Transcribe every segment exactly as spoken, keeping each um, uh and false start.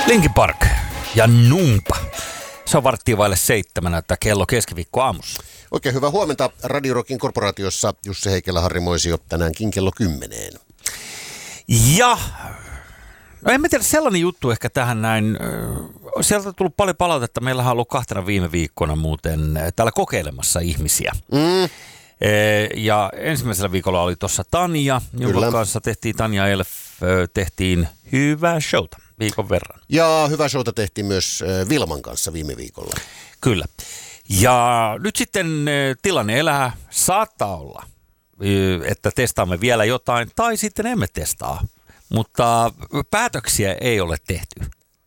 Linkin Park ja Numpa. Se on varttia vaille seitsemän, että kello keskiviikko aamussa. Oikein hyvää huomenta Radio Rockin korporaatiossa. Jussi Heikelä, Harri Moisio, tänäänkin kello kymmeneen. Ja, no en mä tiedä, sellainen juttu ehkä tähän näin. Sieltä on tullut paljon palautetta. Meillähän on ollut kahtena viime viikkona muuten täällä kokeilemassa ihmisiä. Mm. Ja ensimmäisellä viikolla oli tuossa Tanja, jonka kanssa tehtiin Tanja Elf, tehtiin hyvää showta viikon verran. Ja hyvää showta tehtiin myös Vilman kanssa viime viikolla. Kyllä. Ja nyt sitten tilanne elää, saattaa olla, että testaamme vielä jotain, tai sitten emme testaa, mutta päätöksiä ei ole tehty.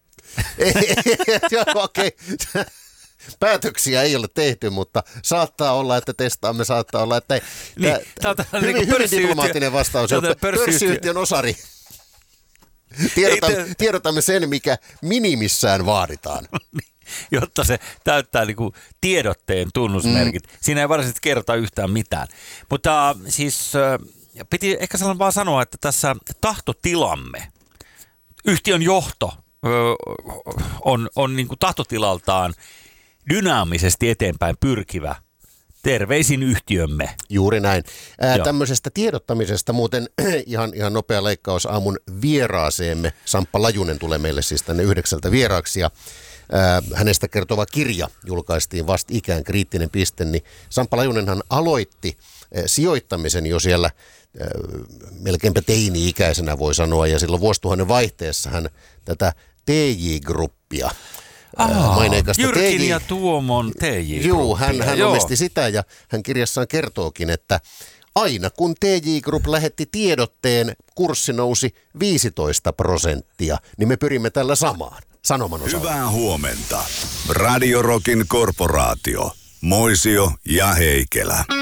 Okei. Päätöksiä ei ole tehty, mutta saattaa olla, että testaamme, saattaa olla, että ei. Niin, Tää, hyvin, niin hyvin diplomaattinen vastaus, että pörssiyhtiön osari. Tiedotamme, tiedotamme sen, mikä minimissään vaaditaan. Jotta se täyttää niinku tiedotteen tunnusmerkit. Mm. Siinä ei varsinaisesti kerrota yhtään mitään. Mutta siis piti ehkä sellainen vaan sanoa, että tässä tahtotilamme, yhtiön johto on, on niinku tahtotilaltaan dynaamisesti eteenpäin pyrkivä. Terveisin yhtiömme. Juuri näin. Ää, tämmöisestä tiedottamisesta muuten ihan, ihan nopea leikkaus aamun vieraaseemme. Samppa Lajunen tulee meille siis tänne yhdeksältä vieraaksi ja ää, hänestä kertova kirja julkaistiin vasta ikään kriittinen piste. Niin Samppa Lajunenhan aloitti ää, sijoittamisen jo siellä ää, melkeinpä teini-ikäisenä voi sanoa ja silloin vuosituhannen vaihteessa hän tätä T J-gruppia Aa, maineikasta Jyrkin T J. ja Tuomon T J. Joo, hän, hän omisti sitä ja hän kirjassaan kertookin, että aina kun T J Group lähetti tiedotteen, kurssi nousi viisitoista prosenttia, niin me pyrimme tällä samaan. Sanoman osalla. Hyvää huomenta. Radio Rockin korporaatio. Moisio ja Heikelä.